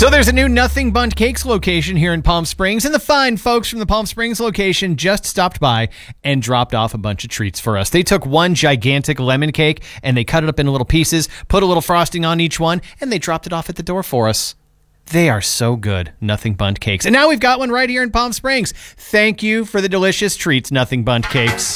So there's a new Nothing Bundt Cakes location here in Palm Springs, and the fine folks from the Palm Springs location just stopped by and dropped off a bunch of treats for us. They took one gigantic lemon cake and they cut it up into little pieces, put a little frosting on each one, and they dropped it off at the door for us. They are so good, Nothing Bundt Cakes. And now we've got one right here in Palm Springs. Thank you for the delicious treats, Nothing Bundt Cakes.